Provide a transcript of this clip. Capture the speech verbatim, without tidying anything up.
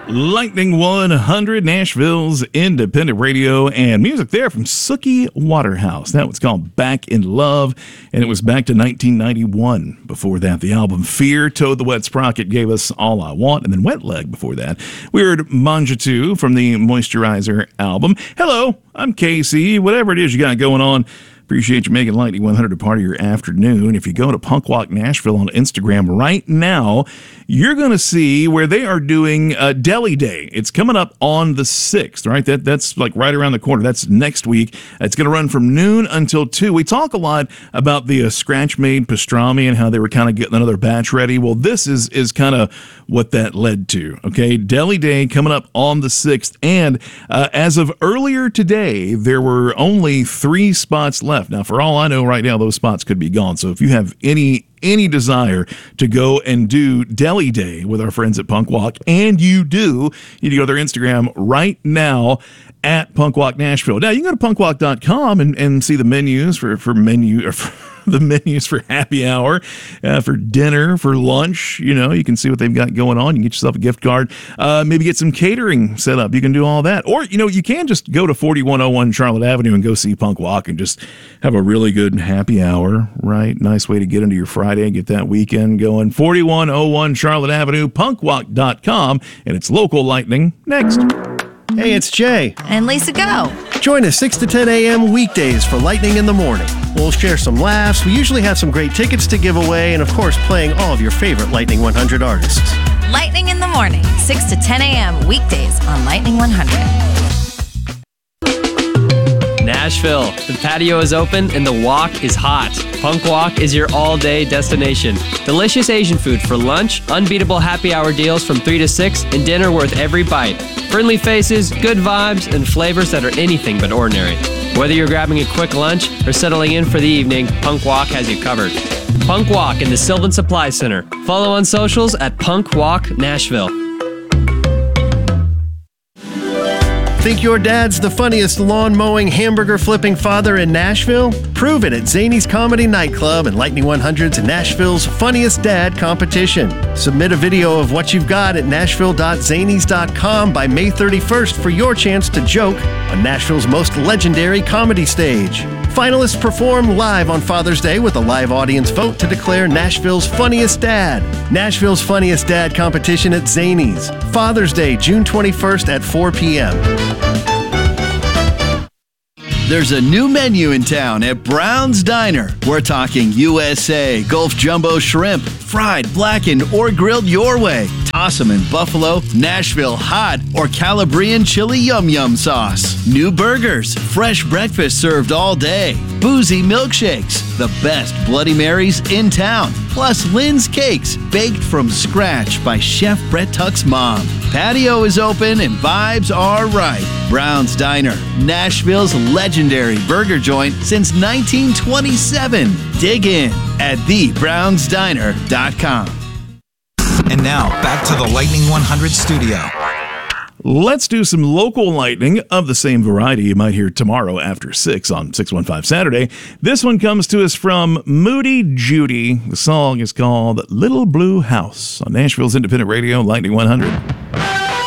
Lightning one hundred, Nashville's independent radio, and music there from Sookie Waterhouse. That was called Back in Love, and it was back to nineteen ninety-one. Before that, the album Fear, Toad the Wet Sprocket gave us All I Want, and then Wet Leg before that. We heard Manja two from the Moisturizer album. Hello, I'm Casey. Whatever it is you got going on, appreciate you making Lightning one hundred a part of your afternoon. If you go to Punk Walk Nashville on Instagram right now, you're going to see where they are doing uh, Deli Day. It's coming up on the sixth, right? That That's like right around the corner. That's next week. It's going to run from noon until two. We talk a lot about the uh, scratch-made pastrami and how they were kind of getting another batch ready. Well, this is, is kind of what that led to, okay? Deli Day coming up on the sixth. And uh, as of earlier today, there were only three spots left. Now, for all I know right now, those spots could be gone. So if you have any any desire to go and do Deli Day with our friends at Punk Walk, and you do, you need to go to their Instagram right now at Punk Walk Nashville. Now, you can go to punk walk dot com and, and see the menus for, for menu or for the menus for happy hour, uh, for dinner, for lunch. You know, you can see what they've got going on. You can get yourself a gift card, uh, maybe get some catering set up. You can do all that. Or, you know, you can just go to forty-one oh one Charlotte Avenue and go see Punk Walk and just have a really good happy hour, right? Nice way to get into your Friday, get that weekend going. forty-one oh one Charlotte Avenue, punk walk dot com, and it's local Lightning next. Hey, it's Jay. And Lisa Go. Join us six to ten a.m. weekdays for Lightning in the Morning. We'll share some laughs. We usually have some great tickets to give away, and of course, playing all of your favorite Lightning one hundred artists. Lightning in the Morning, six to ten a.m. weekdays on Lightning one hundred. Nashville. The patio is open and the walk is hot. Punk Walk is your all-day destination. Delicious Asian food for lunch, unbeatable happy hour deals from three to six, and dinner worth every bite. Friendly faces, good vibes, and flavors that are anything but ordinary. Whether you're grabbing a quick lunch or settling in for the evening, Punk Walk has you covered. Punk Walk in the Sylvan Supply Center. Follow on socials at Punk Walk Nashville. Think your dad's the funniest lawn-mowing, hamburger-flipping father in Nashville? Prove it at Zany's Comedy Nightclub and Lightning one hundred's Nashville's Funniest Dad competition. Submit a video of what you've got at nashville dot zanys dot com by May thirty-first for your chance to joke on Nashville's most legendary comedy stage. Finalists perform live on Father's Day with a live audience vote to declare Nashville's Funniest Dad. Nashville's Funniest Dad competition at Zany's. Father's Day, June twenty-first at four p.m. There's a new menu in town at Brown's Diner. We're talking U S A Gulf Jumbo Shrimp, fried, blackened, or grilled your way. Toss 'em in buffalo, Nashville hot, or Calabrian chili yum yum sauce. New burgers, fresh breakfast served all day. Boozy milkshakes, the best Bloody Marys in town. Plus Lynn's Cakes, baked from scratch by Chef Brett Tuck's mom. Patio is open and vibes are right. Brown's Diner, Nashville's legendary burger joint since nineteen twenty-seven. Dig in at the browns diner dot com. And now, back to the Lightning one hundred studio. Let's do some local lightning of the same variety you might hear tomorrow after six on six one five Saturday. This one comes to us from Moody Judy. The song is called Little Blue House on Nashville's independent radio, Lightning one hundred.